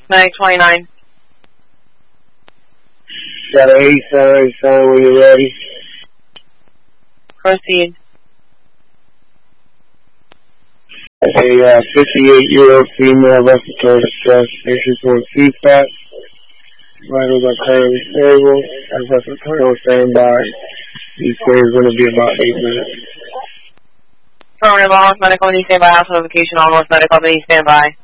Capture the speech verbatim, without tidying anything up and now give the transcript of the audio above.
nine twenty-nine. Got an eight sign, sign when you're ready. Proceed. A uh, fifty-eight-year-old female respiratory distress patient on C PAP. Vitals are currently stable. As respiratory on standby. These things are going to be about eight minutes. Affirmative, almost medical, need standby. House notification, almost medical, need standby.